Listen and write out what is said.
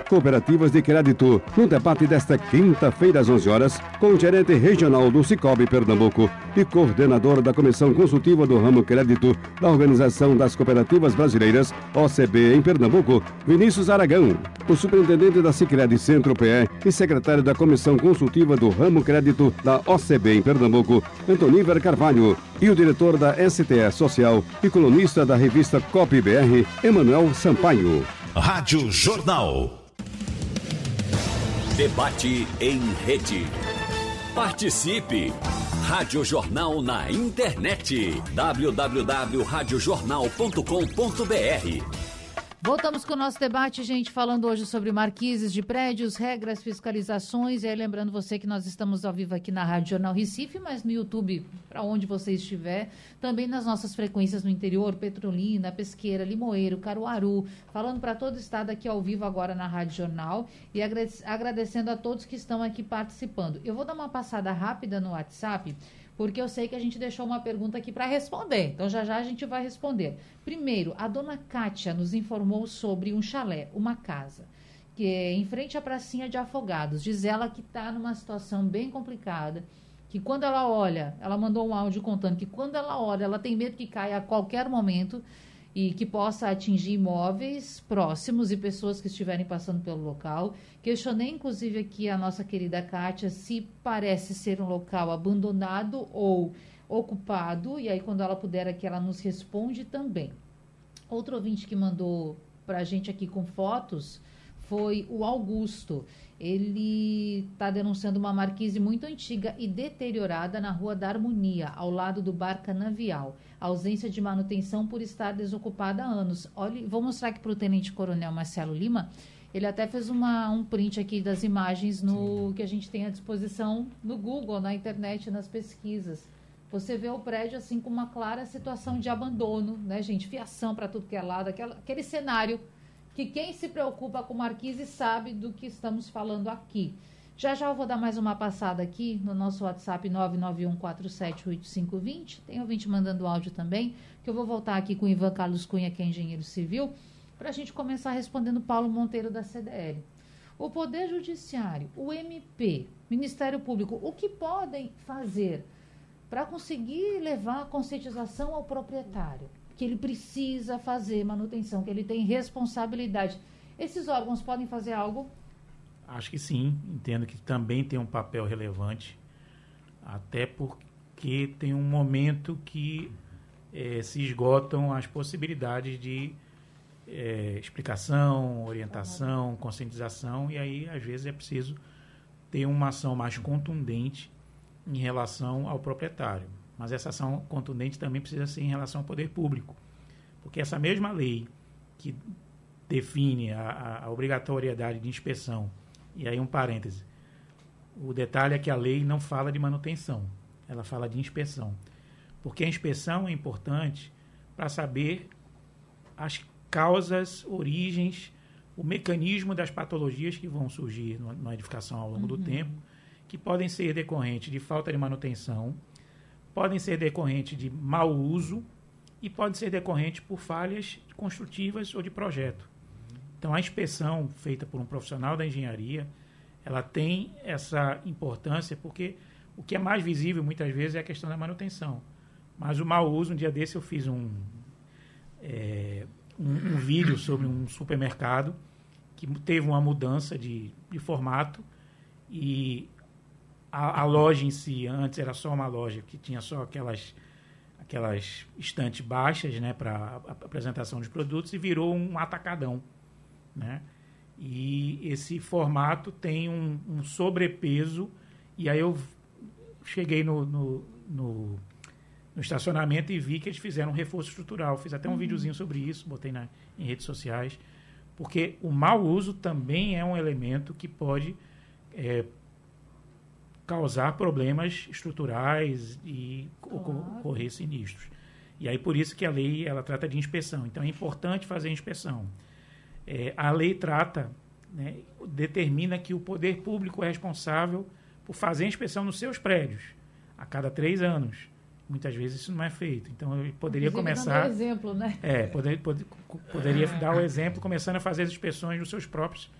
cooperativas de crédito. No debate desta quinta-feira às 11 horas, com o gerente regional do Sicoob Pernambuco e coordenador da Comissão Consultiva do Ramo Crédito da Organização das Cooperativas Brasileiras, OCB, em Pernambuco, Vinícius Aragão, o superintendente da Sicredi Centro-PE e secretário da Comissão Consultiva do Ramo Crédito da OCB em Pernambuco, Antoníver Carvalho, e o diretor da STE Social e colunista da revista COP-BR, Emanuel Sampaio. Rádio Jornal. Debate em rede. Participe! Rádio Jornal na internet. www.radiojornal.com.br. Voltamos com o nosso debate, gente, falando hoje sobre marquises de prédios, regras, fiscalizações. E aí, lembrando você que nós estamos ao vivo aqui na Rádio Jornal Recife, mas no YouTube, para onde você estiver. Também nas nossas frequências no interior, Petrolina, Pesqueira, Limoeiro, Caruaru. Falando para todo o estado aqui ao vivo agora na Rádio Jornal. E agradecendo a todos que estão aqui participando. Eu vou dar uma passada rápida no WhatsApp, porque eu sei que a gente deixou uma pergunta aqui para responder. Então, já a gente vai responder. Primeiro, a dona Kátia nos informou sobre um chalé, uma casa, que é em frente à pracinha de Afogados. Diz ela que está numa situação bem complicada, que quando ela olha, ela mandou um áudio contando que quando ela olha, ela tem medo que caia a qualquer momento e que possa atingir imóveis próximos e pessoas que estiverem passando pelo local. Questionei, inclusive, aqui a nossa querida Kátia se parece ser um local abandonado ou ocupado, e aí quando ela puder aqui, ela nos responde também. Outro ouvinte que mandou para a gente aqui com fotos foi o Augusto. Ele está denunciando uma marquise muito antiga e deteriorada na Rua da Harmonia, ao lado do Bar Canavial. A ausência de manutenção por estar desocupada há anos. Olha, vou mostrar aqui para o Tenente Coronel Marcelo Lima. Ele até fez um print aqui das imagens que a gente tem à disposição no Google, na internet, nas pesquisas. Você vê o prédio assim com uma clara situação de abandono, né, gente? Fiação para tudo que é lado, aquele cenário que quem se preocupa com marquise sabe do que estamos falando aqui. Já eu vou dar mais uma passada aqui no nosso WhatsApp 991478520. Tem ouvinte mandando áudio também, que eu vou voltar aqui com o Ivan Carlos Cunha, que é engenheiro civil, para a gente começar respondendo Paulo Monteiro da CDL. O Poder Judiciário, o MP, Ministério Público, o que podem fazer para conseguir levar a conscientização ao proprietário, que ele precisa fazer manutenção, que ele tem responsabilidade? Esses órgãos podem fazer algo? Acho que sim, entendo que também tem um papel relevante, até porque tem um momento que se esgotam as possibilidades de explicação, orientação, conscientização, e aí às vezes é preciso ter uma ação mais contundente em relação ao proprietário. Mas essa ação contundente também precisa ser em relação ao poder público, porque essa mesma lei que define a obrigatoriedade de inspeção, e aí um parêntese, o detalhe é que a lei não fala de manutenção, ela fala de inspeção, porque a inspeção é importante para saber as causas, origens, o mecanismo das patologias que vão surgir na edificação ao longo do tempo, que podem ser decorrentes de falta de manutenção, podem ser decorrentes de mau uso e podem ser decorrentes por falhas construtivas ou de projeto. Então, a inspeção feita por um profissional da engenharia, ela tem essa importância porque o que é mais visível muitas vezes é a questão da manutenção. Mas o mau uso, um dia desse eu fiz um vídeo sobre um supermercado que teve uma mudança de formato e a loja em si, antes era só uma loja que tinha só aquelas estantes baixas, né, para apresentação dos produtos, e virou um atacadão, né? E esse formato tem um sobrepeso, e aí eu cheguei no estacionamento e vi que eles fizeram um reforço estrutural. Fiz até um videozinho sobre isso, botei em redes sociais, porque o mau uso também é um elemento que pode causar problemas estruturais e ocorrer sinistros. E aí por isso que a lei ela trata de inspeção. Então é importante fazer a inspeção. A lei trata, né, determina que o poder público é responsável por fazer a inspeção nos seus prédios a cada 3 anos. Muitas vezes isso não é feito. Então eu poderia começar... Dando exemplo, né? Poderia dar o exemplo começando a fazer as inspeções nos seus próprios